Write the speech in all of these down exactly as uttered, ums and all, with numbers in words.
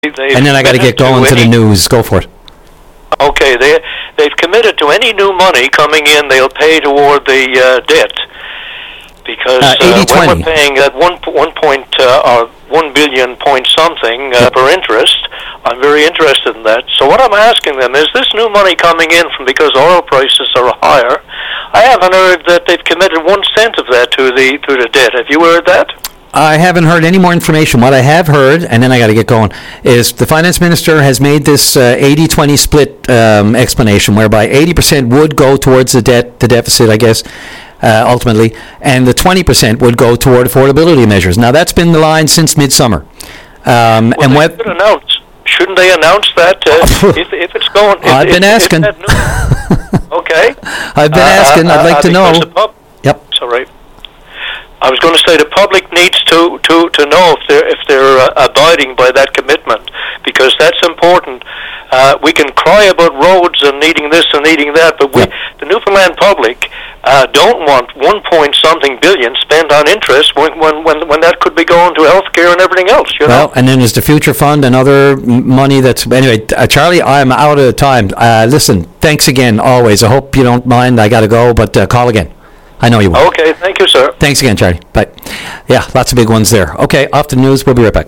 and then I got to get going to, to the news. Go for it. Okay, they, they've committed to any new money coming in, they'll pay toward the uh, debt. Because uh, uh, when we're paying at one, one point, uh, or one billion point something uh, per interest, I'm very interested in that. So what I'm asking them is, this new money coming in from because oil prices are higher, I haven't heard that they've committed one cent of that to the to the debt. Have you heard that? I haven't heard any more information. What I have heard, and then I got to get going, is the finance minister has made this uh, eighty twenty split um, explanation, whereby eighty percent would go towards the debt, the deficit, I guess, uh, ultimately, and the twenty percent would go toward affordability measures. Now, that's been the line since midsummer. Um, well, and they what should announce. Shouldn't they announce that uh, if, if it's going? If, I've been if, asking. If new, okay. I've been uh, asking. I'd like uh, to know. Pub- yep. It's all right. I was going to say the public needs to, to, to know if they're if they're uh, abiding by that commitment, because that's important. Uh, we can cry about roads and needing this and needing that, but we, yep. the Newfoundland public uh, don't want one point something billion spent on interest when when, when when that could be going to healthcare and everything else. You well, know? And then there's the future fund and other money that's anyway. Uh, Charlie, I'm out of time. Uh, listen, thanks again. Always. I hope you don't mind. I got to go, but uh, call again. I know you will. Okay, thank you, sir. Thanks again, Charlie. Bye. Yeah, lots of big ones there. Okay, off to the news. We'll be right back.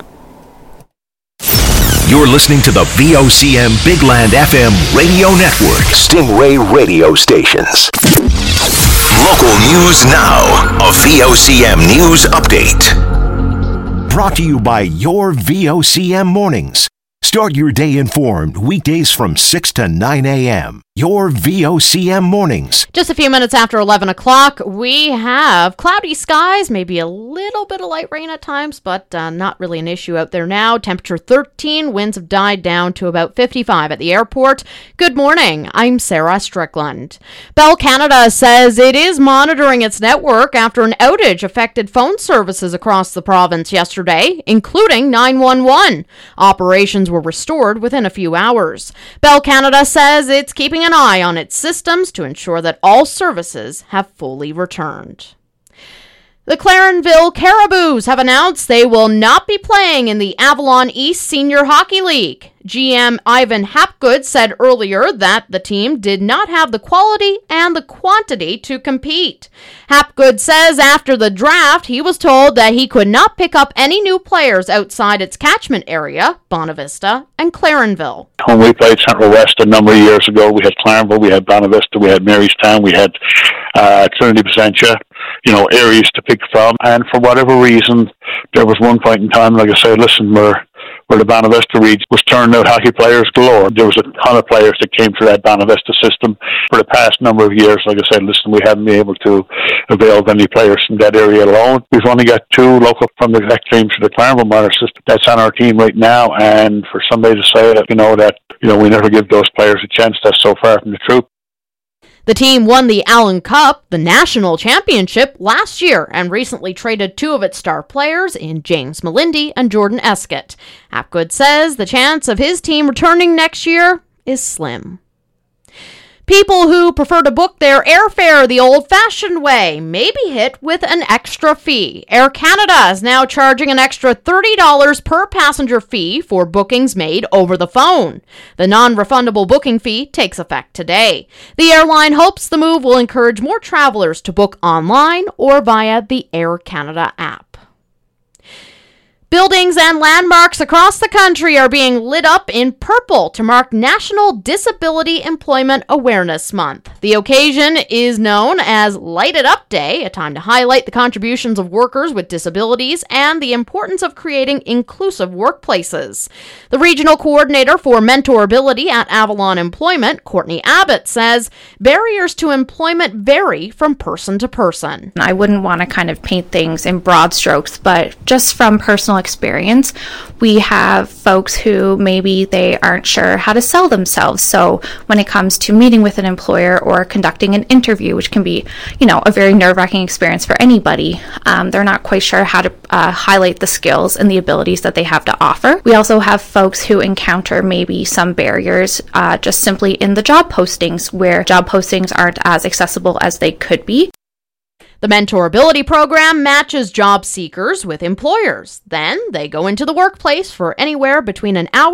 You're listening to the V O C M Big Land F M radio network. Stingray radio stations. Local news now. A V O C M news update. Brought to you by your V O C M mornings. Start your day informed weekdays from six to nine a.m. Your V O C M mornings. Just a few minutes after eleven o'clock, we have cloudy skies, maybe a little bit of light rain at times, but uh, not really an issue out there now. Temperature thirteen, winds have died down to about fifty-five at the airport. Good morning, I'm Sarah Strickland. Bell Canada says it is monitoring its network after an outage affected phone services across the province yesterday, including nine one one. Operations were restored within a few hours. Bell Canada says it's keeping an eye on its systems to ensure that all services have fully returned. The Clarenville Caribous have announced they will not be playing in the Avalon East Senior Hockey League. G M Ivan Hapgood said earlier that the team did not have the quality and the quantity to compete. Hapgood says after the draft, he was told that he could not pick up any new players outside its catchment area, Bonavista and Clarenville. When we played Central West a number of years ago, we had Clarenville, we had Bonavista, we had Marystown, we had uh, Trinity Placentia, you know, areas to pick from. And for whatever reason, there was one point in time, like I said, listen, we're where the Bonavista region was turning out hockey players galore. There was a ton of players that came through that Bonavista system for the past number of years. Like I said, listen, we haven't been able to avail of any players from that area alone. We've only got two local from the exact teams for the Clarenville minor system that's on our team right now. And for somebody to say that, you know, that, you know, we never give those players a chance, that's so far from the truth. The team won the Allen Cup, the national championship, last year and recently traded two of its star players in James Melindy and Jordan Eskett. Hapgood says the chance of his team returning next year is slim. People who prefer to book their airfare the old-fashioned way may be hit with an extra fee. Air Canada is now charging an extra thirty dollars per passenger fee for bookings made over the phone. The non-refundable booking fee takes effect today. The airline hopes the move will encourage more travelers to book online or via the Air Canada app. Buildings and landmarks across the country are being lit up in purple to mark National Disability Employment Awareness Month. The occasion is known as Light It Up Day, a time to highlight the contributions of workers with disabilities and the importance of creating inclusive workplaces. The regional coordinator for mentorability at Avalon Employment, Courtney Abbott, says barriers to employment vary from person to person. I wouldn't want to kind of paint things in broad strokes, but just from personal experience, we have folks who maybe they aren't sure how to sell themselves. So when it comes to meeting with an employer or conducting an interview, which can be, you know, a very nerve-wracking experience for anybody, um, they're not quite sure how to uh, highlight the skills and the abilities that they have to offer. We also have folks who encounter maybe some barriers uh, just simply in the job postings, where job postings aren't as accessible as they could be. The Mentorability program matches job seekers with employers. Then they go into the workplace for anywhere between an hour